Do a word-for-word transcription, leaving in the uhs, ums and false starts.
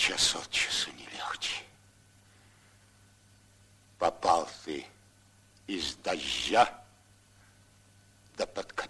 час от часу не легче. Попал ты из дождя да под